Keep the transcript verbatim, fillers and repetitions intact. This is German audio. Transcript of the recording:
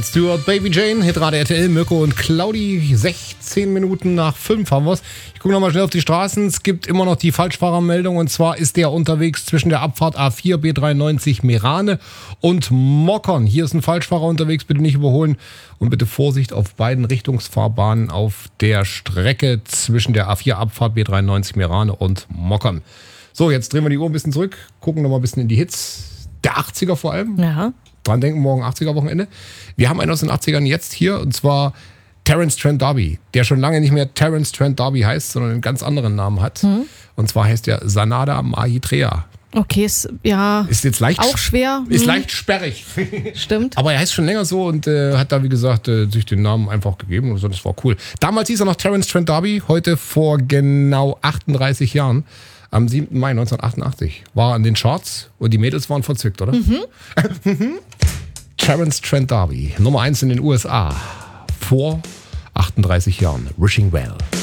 Stuart, Baby Jane, Hitrate R T L, Mirko und Claudi, sechzehn Minuten nach fünf haben wir's. Ich gucke nochmal schnell auf die Straßen. Es gibt immer noch die Falschfahrermeldung und zwar ist der unterwegs zwischen der Abfahrt A vier B dreiundneunzig Merane und Mockern. Hier ist ein Falschfahrer unterwegs, bitte nicht überholen und bitte Vorsicht auf beiden Richtungsfahrbahnen auf der Strecke zwischen der A vier Abfahrt B dreiundneunzig Merane und Mockern. So, jetzt drehen wir die Uhr ein bisschen zurück, gucken nochmal ein bisschen in die Hits der achtziger vor allem. Ja. Dran denken, morgen achtziger-Wochenende. Wir haben einen aus den achtzigern jetzt hier und zwar Terence Trent D'Arby, der schon lange nicht mehr Terence Trent D'Arby heißt, sondern einen ganz anderen Namen hat. Mhm. Und zwar heißt er Sanada Maitreya. Okay, ist, ja, ist jetzt leicht, auch schwer. Ist hm. leicht sperrig. Stimmt. Aber er heißt schon länger so und äh, hat da, wie gesagt, äh, sich den Namen einfach gegeben. Und das war cool. Damals hieß er noch Terence Trent D'Arby, heute vor genau achtunddreißig Jahren. Am siebten Mai neunzehnhundertachtundachtzig war er an den Charts und die Mädels waren verzückt, oder? Mhm. Terence Trent D'Arby, Nummer eins in den U S A, vor achtunddreißig Jahren. Wishing Well.